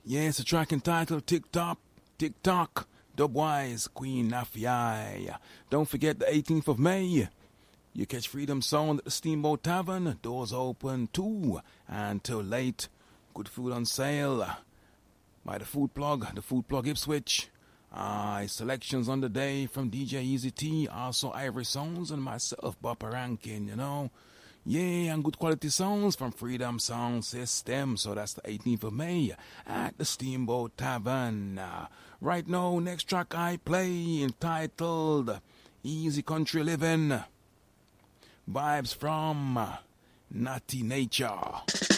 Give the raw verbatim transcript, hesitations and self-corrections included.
Yes, the track entitled Tick Tock, Tick Tock, Dubwise, Queen Nafi. Don't forget the eighteenth of May. You catch Freedom Sound at the Steamboat Tavern. Doors open two until late. Good food on sale by the Food Plug, the Food Plug Ipswich. Uh, selections on the day from D J Easy T, also Ivory Sounds, and myself, Bopper Rankin, you know. Yeah, and good quality sounds from Freedom Sound System. So that's the eighteenth of May at the Steamboat Tavern. Uh, right now, next track I play entitled Easy Country Living. Vibes from uh, Natty Nature.